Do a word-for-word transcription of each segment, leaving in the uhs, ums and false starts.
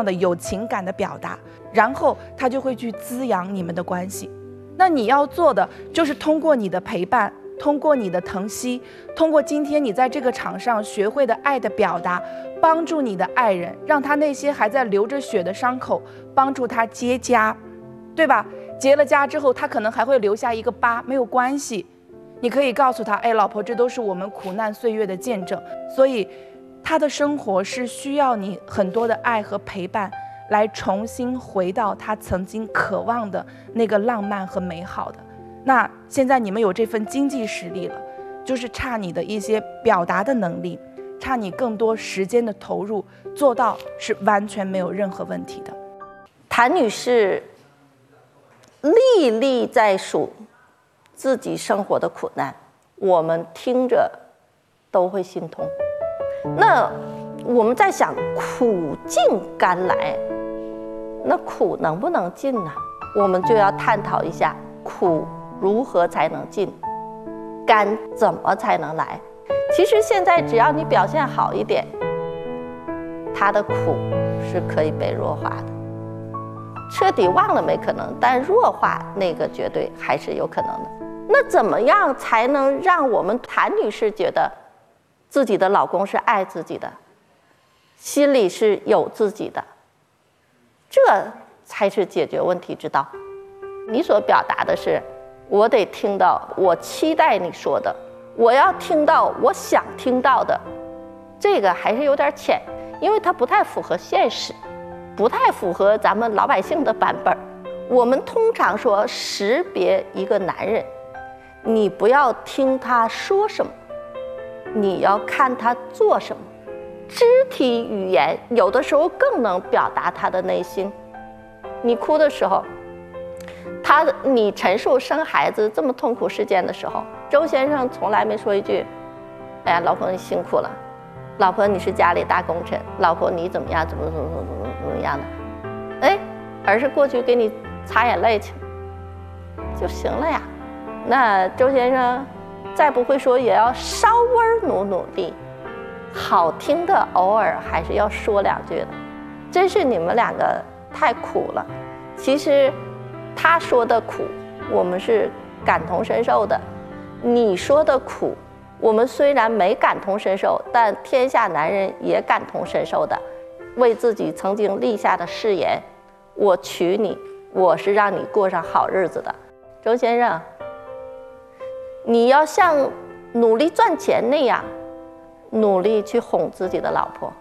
样的有情感的表达，然后他就会去滋养你们的关系。那你要做的就是通过你的陪伴，通过你的疼惜，通过今天你在这个场上学会的爱的表达，帮助你的爱人，让他那些还在流着血的伤口，帮助他结痂，对吧？结了痂之后，他可能还会留下一个疤，没有关系，你可以告诉他，哎，老婆，这都是我们苦难岁月的见证。所以他的生活是需要你很多的爱和陪伴，来重新回到他曾经渴望的那个浪漫和美好的。那现在你们有这份经济实力了，就是差你的一些表达的能力，差你更多时间的投入，做到是完全没有任何问题的。 谭女士历历在数自己生活的苦难，我们听着都会心痛。那我们在想，苦尽甘来，那苦能不能尽呢？我们就要探讨一下，苦如何才能尽，甘怎么才能来。其实现在只要你表现好一点，他的苦是可以被弱化的。彻底忘了没可能，但弱化那个绝对还是有可能的。那怎么样才能让我们谭女士觉得自己的老公是爱自己的，心里是有自己的？这才是解决问题之道。你所表达的是，我得听到我期待你说的，我要听到我想听到的，这个还是有点浅，因为它不太符合现实，不太符合咱们老百姓的版本。我们通常说识别一个男人，你不要听他说什么，你要看他做什么。肢体语言有的时候更能表达他的内心。你哭的时候，他你陈述生孩子这么痛苦事件的时候，周先生从来没说一句，哎呀，老婆你辛苦了，老婆你是家里大功臣，老婆你怎么样怎么怎么怎么怎么怎么样的，哎，而是过去给你擦眼泪去就行了呀。那周先生再不会说，也要稍微努努力，好听的偶尔还是要说两句的。真是你们两个太苦了。其实他说的苦我们是感同身受的，你说的苦我们虽然没感同身受，但天下男人也感同身受的。为自己曾经立下的誓言，我娶你，我是让你过上好日子的。周先生，你要像努力赚钱那样努力去哄自己的老婆，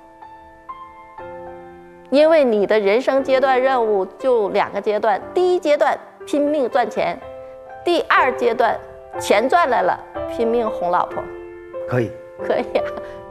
因为你的人生阶段任务就两个阶段，第一阶段拼命赚钱，第二阶段钱赚来了拼命哄老婆。 可以可以啊，